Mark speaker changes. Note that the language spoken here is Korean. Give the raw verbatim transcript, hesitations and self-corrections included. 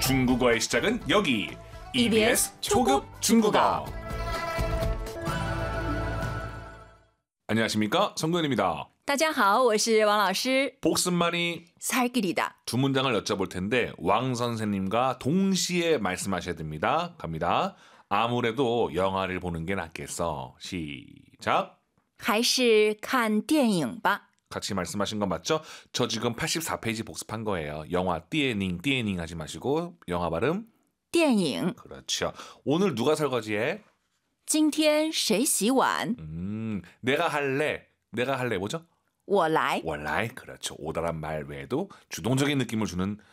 Speaker 1: 중국어의 시작은 여기
Speaker 2: 이비에스
Speaker 1: 초급 중국어. 안녕하십니까, 성근입니다.
Speaker 2: 大家好，我是王老师。
Speaker 1: 복습만이
Speaker 2: 살길이다.
Speaker 1: 두 문장을 여쭤볼 텐데 왕 선생님과 동시에 말씀하셔야 됩니다. 갑니다. 아무래도 영화를 보는 게 낫겠어. 시작.
Speaker 2: 还是看电影吧。
Speaker 1: 같이 말씀하신 거 맞죠? 저 지금 팔십사 페이지 복습한 거예요. 영화 띠에닝 띠에닝 하지 마시고 영화 발음
Speaker 2: 电影
Speaker 1: 그렇죠. 오늘 누가 설거지해?
Speaker 2: 今天谁洗碗
Speaker 1: 음, 내가 할래. 내가 할래 뭐죠?
Speaker 2: 我来
Speaker 1: 원래 그렇죠. 오다란 말 외에도 주동적인 느낌을 주는